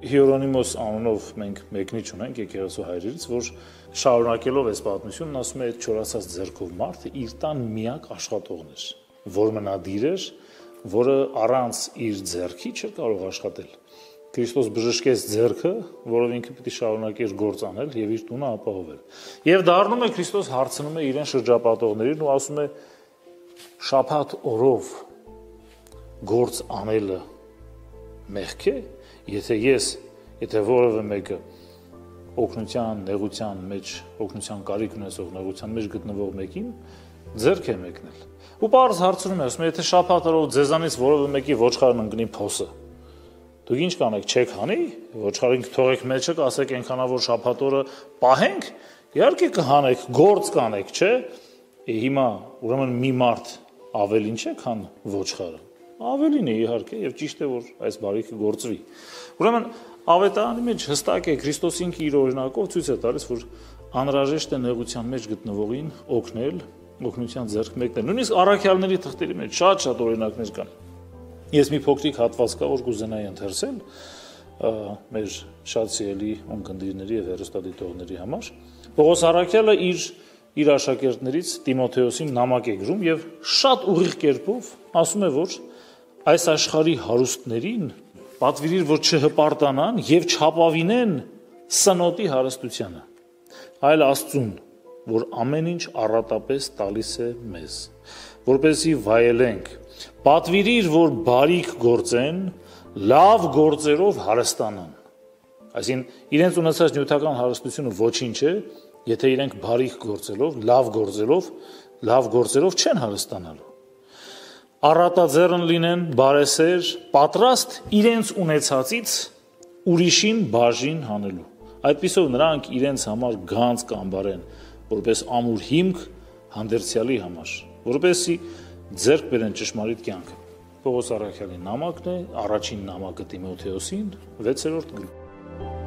Հիերոնիմոս անունով մենք մեկնիչ ունենք եկեղեցու հայրերից, որ շարունակելով այս պատմությունն ասում է, այդ չորացած ձեռքով մարդը իր տան միակ աշխատողն էր, որ մնադիր էր, որը առանց իր ձեռքի չէր կարող աշխատել։ Քրիստոս բժշկեց ձեռքը, որով ինքը պիտի շարունակեր գործ անել եւ իր տունը ապահովել։ Եվ դառնում է Քրիստոս հարցնում է իրեն շրջապատողներին ու ասում է. շաբաթ օրով գործ անելը մեղք է, եթե որևէ մեկը օգնության, նեղության մեջ, օգնության կարիք ունեցող նեղության մեջ գտնվող մեկին ձեռք է մեկնել։ Ու պարզ հարցնում է, ասում է, եթե շաբաթ օրով ձեզանից որևէ մեկի ոչխարն ընկնի փոսը, դուք ինչ կանեք, չեք հանի, ոչխարին թողեք մեջը, ասեք այնքանավոր շաբաթ օրը պահենք, իհարկե կհանեք, գործ կանեք, չէ՞։ Հիմա ուրեմն մի մարդ ավելին չէ, քան ոչխարը։ Ավելին է իհարկե եւ ճիշտ է որ այս բարիքը գործվի։ Ուրեմն ավետարանի մեջ հստակ է Քրիստոսին իր օրինակով ցույց է տալիս, որ անհրաժեշտ է նեղության մեջ գտնվողին օգնել, օգնության ձեռք մեկնել։ Նույնիսկ առաքյալների թղթերի մեջ շատ օրինակներ կան։ Ես մի փոքրիկ հատված կա, որ կուզենայի ընթերցել մեր շատ սիրելի ունկնդիրների եւ հեռուստադիտողների համար։ Պողոս առաքյալը իր աշակերտներից Տիմոթեոսին նամակ է գրում եւ շատ ուղիղ կերպով ասում է, որ այս աշխարհի հարուստներին պատվիրիր, որ չհպարտանան եւ չապավինեն սնոտի հարստությանը, այլ Աստծուն, որ ամեն ինչ առատապես տալիս է մեզ, որպեսզի վայելենք, պատվիրիր, որ բարիք գործեն, լավ գործերով հարստանան։ Այսինքն իրենց ունեցած նյութական հարստությունը ոչինչ է, եթե իրենք բարիք գործելով, լավ գործերով չեն հարստանալու։ Առատաձեռն լինեն, բարեսեր, պատրաստ իրենց ունեցածից ուրիշին բաժին հանելու։ Այդպիսով նրանք իրենց համար գանձ կամբարեն, որպես ամուր հիմք հանդերձյալի համար, որպեսզի ձեռք բերեն ճշմարիտ կյանքը։ Պողոս առաքյալի նամակն է, առաջին նամակը Տիմոթեոսին, 6-րդ գլուխ։